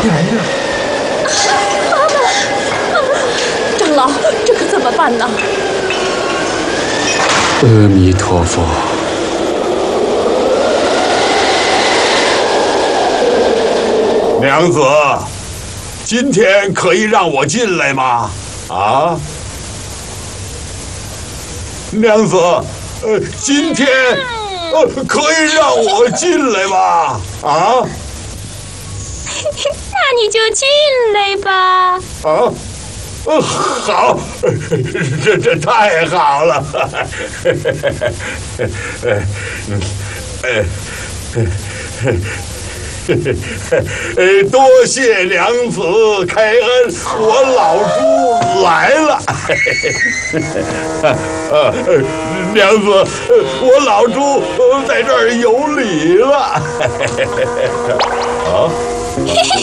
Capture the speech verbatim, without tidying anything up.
来了！ 妈妈，长老，这可怎么办呢？ 阿弥陀佛。 娘子，今天可以让我进来吗？啊？娘子，呃，今天呃可以让我进来吗？啊？ 那你就进来吧。 啊？呃，好，这这太好了。呃，多谢娘子开恩，我老猪来了。呃，娘子，我老猪在这儿有礼了。啊。